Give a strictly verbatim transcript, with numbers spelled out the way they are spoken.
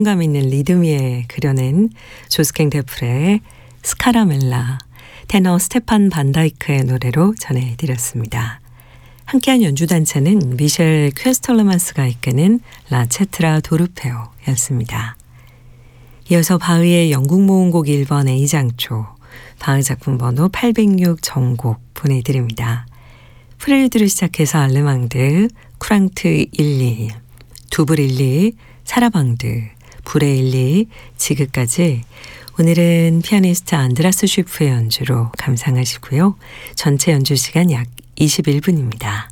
감 있는 리듬 위에 그려낸 조스갱 데프레의 스카라멜라, 테너 스테판 반다이크의 노래로 전해드렸습니다. 함께한 연주단체는 미셸 퀘스털러만스가 이끄는 라체트라 도르페오였습니다. 이어서 바흐의 영국 모음곡 일 번 A장조, 바흐 작품 번호 팔백육 정곡 보내드립니다. 프렐류드를 시작해서 알레망드, 쿠랑트 일일, 두불 일이, 사라방드, 불의 일이, 지그까지 오늘은 피아니스트 안드라스 쉬프의 연주로 감상하시고요. 전체 연주 시간 약 이십일 분입니다.